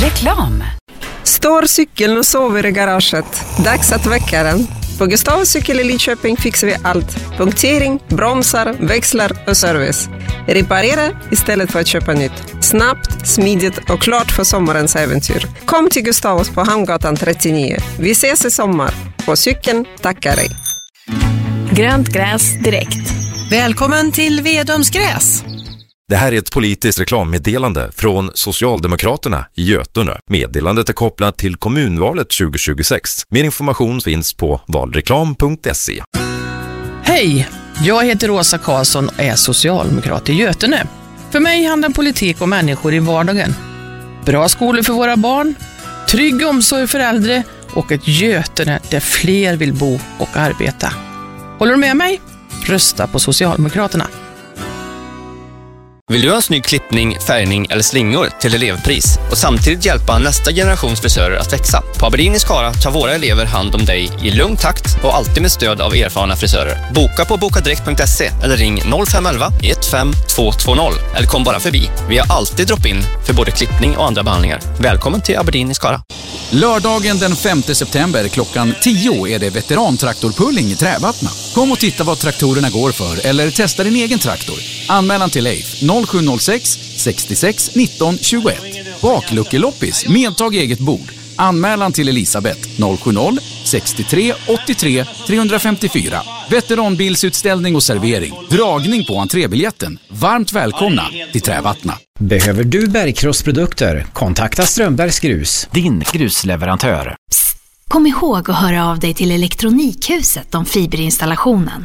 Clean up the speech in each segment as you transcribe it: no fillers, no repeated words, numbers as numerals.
Reklam. Står cykeln och sover i garaget. Dags att väcka den. På Gustavs cykel i Lidköping fixar vi allt. Punktering, bromsar, växlar och service. Reparera istället för att köpa nytt. Snabbt, smidigt och klart för sommarens äventyr. Kom till Gustavs på Hamngatan 39. Vi ses i sommar. På cykeln tackar dig. Grönt gräs direkt. Välkommen till Vedomsgräs. Det här är ett politiskt reklammeddelande från Socialdemokraterna i Götene. Meddelandet är kopplat till kommunvalet 2026. Mer information finns på valreklam.se. Hej, jag heter Rosa Karlsson och är socialdemokrat i Götene. För mig handlar politik om människor i vardagen. Bra skolor för våra barn, trygg omsorg för äldre och ett Götene där fler vill bo och arbeta. Håller du med mig? Rösta på Socialdemokraterna. Vill du ha en snygg klippning, färgning eller slingor till elevpris och samtidigt hjälpa nästa generations frisörer att växa? På Aberdeen i Skara tar våra elever hand om dig i lugn takt och alltid med stöd av erfarna frisörer. Boka på bokadirekt.se eller ring 0511 15220 eller kom bara förbi. Vi har alltid drop-in för både klippning och andra behandlingar. Välkommen till Aberdeen i Skara. Lördagen den 5 september klockan 10 är det veterantraktorpulling i Trävattna. Kom och titta vad traktorerna går för eller testa din egen traktor. Anmälan till Leif 0706 66 19 21. Bakluckeloppis, medtag eget bord. Anmälan till Elisabeth 070 63 83 354. Veteranbilsutställning och servering. Dragning på entrébiljetten. Varmt välkomna till Trävattna. Behöver du bergkrossprodukter? Kontakta Strömbergs Grus, din grusleverantör. Psst, kom ihåg att höra av dig till Elektronikhuset om fiberinstallationen.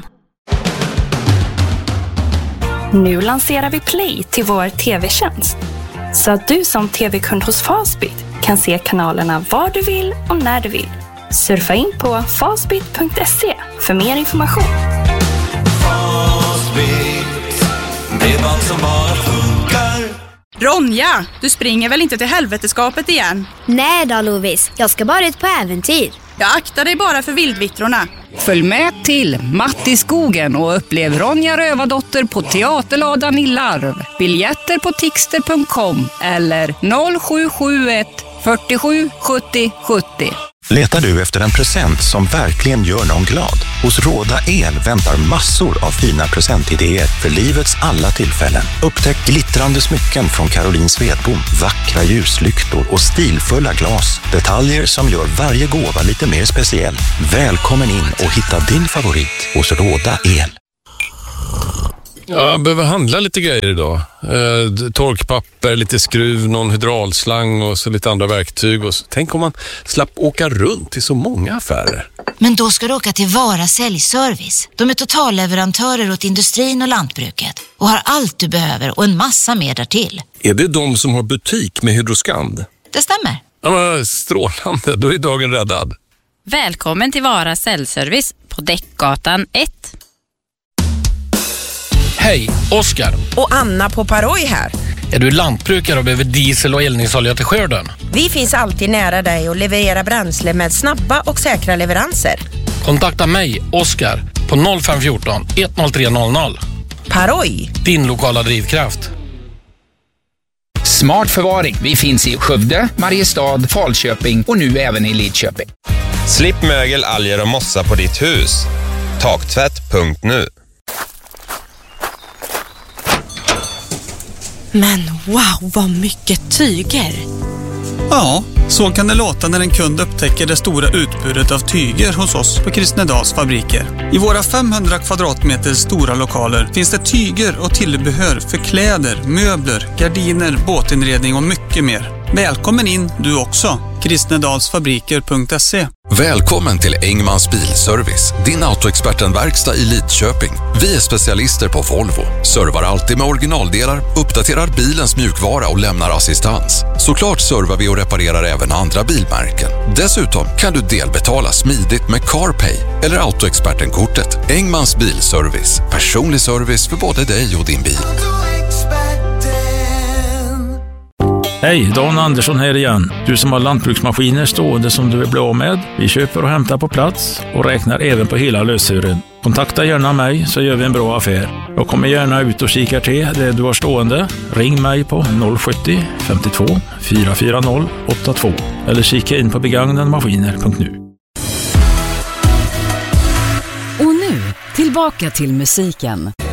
Nu lanserar vi Play till vår tv-tjänst. Så att du som tv-kund hos Fastbit kan se kanalerna var du vill och när du vill. Surfa in på fastbit.se för mer information. Fastbit, bredband som bara funkar. Ronja, du springer väl inte till helveteskapet igen? Nej då, Lovis. Jag ska bara ut på äventyr. Jag aktar dig bara för vildvittrorna. Följ med till Matt i skogen och upplev Ronja Rövardotter på Teaterladan i Larv. Biljetter på tixter.com eller 0771 47 70 70. Letar du efter en present som verkligen gör någon glad? Hos Råda El väntar massor av fina presentidéer för livets alla tillfällen. Upptäck glittrande smycken från Caroline Svedbom, vackra ljuslyktor och stilfulla glas. Detaljer som gör varje gåva lite mer speciell. Välkommen in och hitta din favorit hos Råda El. Jag behöver handla lite grejer idag. Torkpapper, lite skruv, någon hydraulslang och så lite andra verktyg. Och så. Tänk om man slapp åka runt till så många affärer. Men då ska du åka till Vara Säljservice. De är totalleverantörer åt industrin och lantbruket och har allt du behöver och en massa mer därtill. Är det de som har butik med Hydroskand? Det stämmer. Ja, men strålande, då är dagen räddad. Välkommen till Vara Säljservice på Däckgatan 1. Hej, Oskar. Och Anna på Paroj här. Är du lantbrukare och behöver diesel och eldningsolja till skörden? Vi finns alltid nära dig och levererar bränsle med snabba och säkra leveranser. Kontakta mig, Oskar, på 0514 10300. Paroj. Din lokala drivkraft. Smart förvaring. Vi finns i Skövde, Mariestad, Falköping och nu även i Lidköping. Slipp mögel, alger och mossa på ditt hus. Taktvätt.nu. Men wow, vad mycket tyger! Ja, så kan det låta när en kund upptäcker det stora utbudet av tyger hos oss på Kristnedals fabriker. I våra 500 kvadratmeter stora lokaler finns det tyger och tillbehör för kläder, möbler, gardiner, båtinredning och mycket mer. Välkommen in du också. Kristnedalsfabriker.se. Välkommen till Engmans Bilservice, din autoexpertenverkstad i Lidköping. Vi är specialister på Volvo, servar alltid med originaldelar, uppdaterar bilens mjukvara och lämnar assistans. Såklart servar vi och reparerar även andra bilmärken. Dessutom kan du delbetala smidigt med CarPay eller autoexpertenkortet. Engmans Bilservice, personlig service för både dig och din bil. Hej, Dan Andersson här igen. Du som har lantbruksmaskiner stående som du vill bli av med. Vi köper och hämtar på plats och räknar även på hela lösören. Kontakta gärna mig så gör vi en bra affär. Jag kommer gärna ut och kikar till det du har stående. Ring mig på 070 52 440 82 eller kika in på begagnadmaskiner.nu. Och nu, tillbaka till musiken.